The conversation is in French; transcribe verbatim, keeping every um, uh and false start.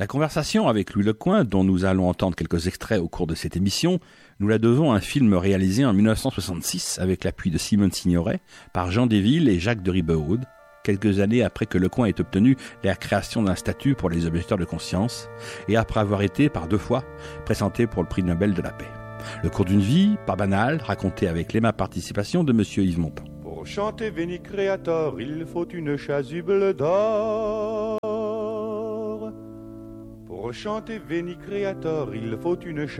La conversation avec Louis Lecoing, dont nous allons entendre quelques extraits au cours de cette émission, nous la devons à un film réalisé en dix-neuf cent soixante-six avec l'appui de Simone Signoret par Jean Desvilles et Jacques de Ribeaud, quelques années après que Lecoing ait obtenu la création d'un statut pour les objecteurs de conscience et après avoir été, par deux fois, présenté pour le prix Nobel de la paix. Le cours d'une vie, pas banal, raconté avec l'aimable participation de Monsieur Yves Montand. Pour chanter Veni Creator, il faut une chasuble d'or. Pour chanter Veni Creator, il faut une chasuble